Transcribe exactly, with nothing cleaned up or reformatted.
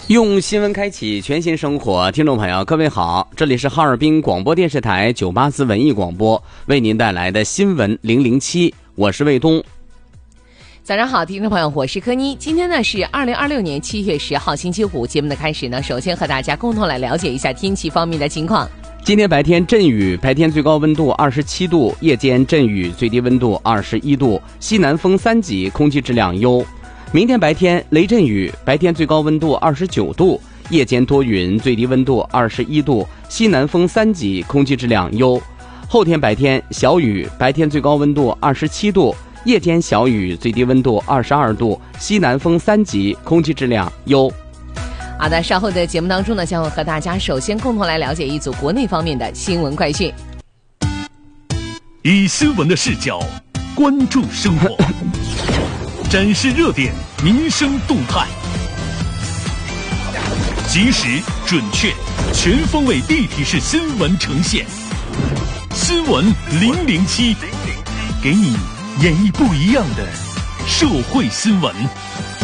用新闻开启全新生活，听众朋友各位好，这里是哈尔滨广播电视台九八四文艺广播为您带来的新闻零零七，我是卫东。 早上好，听众朋友，我是柯妮。今天呢是二零二六年七月十号星期五，节目的开始呢，首先和大家共同来了解一下天气方面的情况。 今天白天阵雨，白天最高温度二十七度，夜间阵雨，最低温度二十一度，西南风三级，空气质量优。明天白天雷阵雨，白天最高温度二十九度，夜间多云，最低温度二十一度，西南风三级，空气质量优。后天白天小雨，白天最高温度二十七度，夜间小雨，最低温度二十二度，西南风三级，空气质量优。 好的，稍后的节目当中呢，将会和大家首先共同来了解一组国内方面的新闻快讯， 以新闻的视角关注生活，展示热点，民生动态，及时、准确、全方位立体式新闻呈现。新闻零零七，给你演绎不一样的社会新闻。